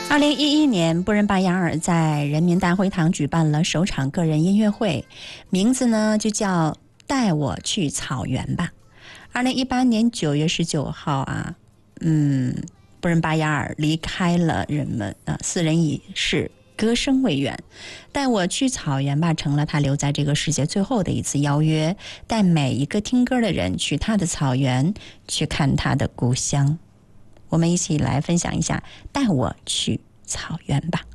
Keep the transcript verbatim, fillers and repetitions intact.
二零一一年，布仁巴雅尔在人民大会堂举办了首场个人音乐会，名字呢就叫《带我去草原吧》。二零一八年九月十九号啊，嗯，布仁巴雅尔离开了人们啊，私人仪式，歌声未远。带我去草原吧成了他留在这个世界最后的一次邀约，带每一个听歌的人去他的草原，去看他的故乡。我们一起来分享一下，带我去草原吧。